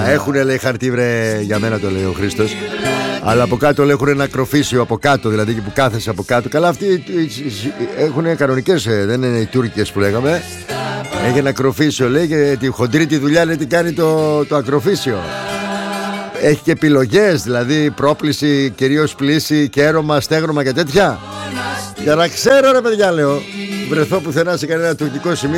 Έχουνε, λέει, χαρτί, βρε, για μένα το λέει ο Χρήστος. Αλλά από κάτω, λέει, έχουν ένα ακροφύσιο από κάτω, δηλαδή που κάθεσαι από κάτω. Καλά, αυτοί έχουν κανονικές, δεν είναι οι Τούρκες που λέγαμε. Έχει ένα ακροφύσιο, λέει, και τη χοντρή τη δουλειά, λέει, τι κάνει το ακροφύσιο. Έχει και επιλογές, δηλαδή πρόπληση, κυρίως πλήση, κέρωμα, στέγρωμα και τέτοια. Για να ξέρω, ρε παιδιά, λέω, βρεθώ πουθενά σε κανένα τουρκικό σημείο.